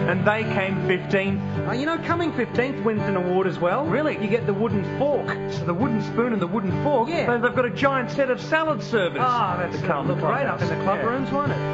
and they came 15th. You know, coming 15th wins an award as well. Really? You get the wooden fork. So the wooden spoon and the wooden fork, Yeah. they've got a giant set of salad servers. That's to come look great up in the club Yeah. rooms, won't it?